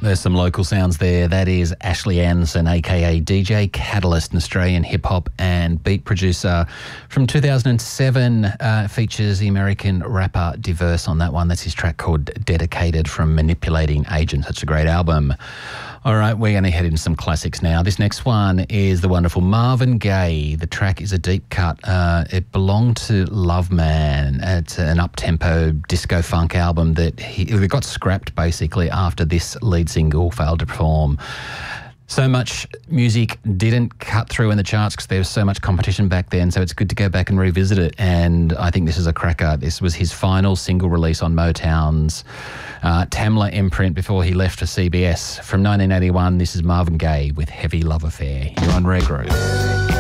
There's some local sounds there. That is Ashley Anderson, aka DJ Catalyst, an Australian hip-hop and beat producer from 2007. Features the American rapper Diverse on that one. That's his track called Dedicated from Manipulating Agents. That's a great album. All right, we're going to head into some classics now. This next one is the wonderful Marvin Gaye. The track is a deep cut. It belonged to Love Man. It's an up-tempo disco funk album that it got scrapped basically after this lead single failed to perform. So much music didn't cut through in the charts because there was so much competition back then, so it's good to go back and revisit it, and I think this is a cracker. This was his final single release on Motown's Tamla imprint before he left for CBS. From 1981, this is Marvin Gaye with Heavy Love Affair. You're on Rare Groove.